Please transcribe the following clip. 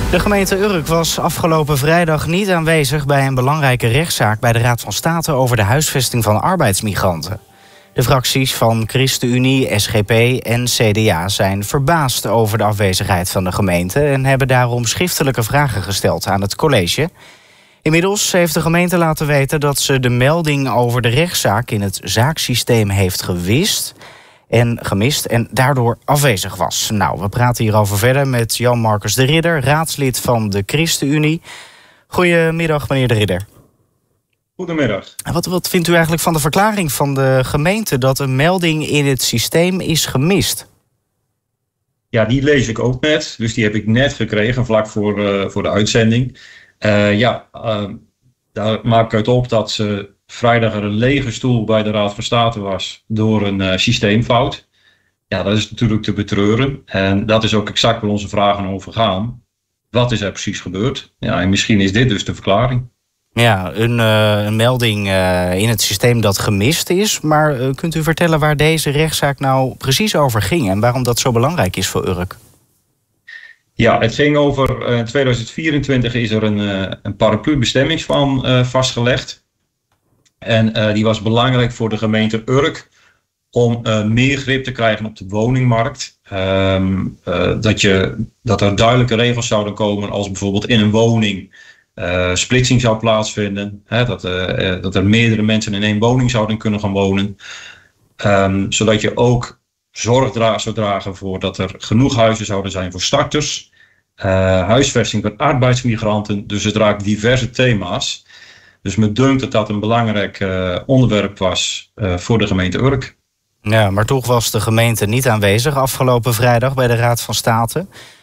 De gemeente Urk was afgelopen vrijdag niet aanwezig bij een belangrijke rechtszaak bij de Raad van State over de huisvesting van arbeidsmigranten. De fracties van ChristenUnie, SGP en CDA zijn verbaasd over de afwezigheid van de gemeente en hebben daarom schriftelijke vragen gesteld aan het college. Inmiddels heeft de gemeente laten weten dat ze de melding over de rechtszaak in het zaaksysteem heeft gemist en daardoor afwezig was. Nou, we praten hierover verder met Jan Marcus de Ridder, raadslid van de ChristenUnie. Goedemiddag, meneer de Ridder. Goedemiddag. Wat vindt u eigenlijk van de verklaring van de gemeente dat een melding in het systeem is gemist? Ja, die lees ik ook net. Dus die heb ik net gekregen, vlak voor de uitzending. Daar maak ik uit op dat ze vrijdag er een lege stoel bij de Raad van State was door een systeemfout. Ja, dat is natuurlijk te betreuren. En dat is ook exact waar onze vragen over gaan. Wat is er precies gebeurd? Ja, en misschien is dit dus de verklaring. Ja, een melding in het systeem dat gemist is. Maar kunt u vertellen waar deze rechtszaak nou precies over ging en waarom dat zo belangrijk is voor Urk? Ja, het ging over 2024 is er een paraplu-bestemmingsplan vastgelegd. En die was belangrijk voor de gemeente Urk om meer grip te krijgen op de woningmarkt. Dat er duidelijke regels zouden komen als bijvoorbeeld in een woning splitsing zou plaatsvinden. Dat er meerdere mensen in één woning zouden kunnen gaan wonen. Zodat je ook zorg zou dragen voor dat er genoeg huizen zouden zijn voor starters. Huisvesting van arbeidsmigranten. Dus het raakt diverse thema's. Dus me dunkt dat dat een belangrijk onderwerp was voor de gemeente Urk. Ja, maar toch was de gemeente niet aanwezig afgelopen vrijdag bij de Raad van State.